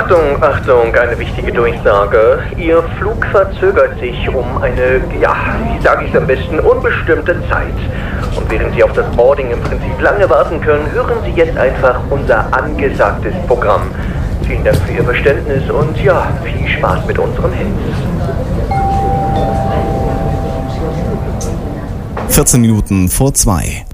Achtung, Achtung, eine wichtige Durchsage. Ihr Flug verzögert sich um eine, wie sage ich es am besten, unbestimmte Zeit. Und während Sie auf das Boarding im Prinzip lange warten können, hören Sie jetzt einfach unser angesagtes Programm. Vielen Dank für Ihr Verständnis und viel Spaß mit unserem Hit. 14 Minuten vor 2.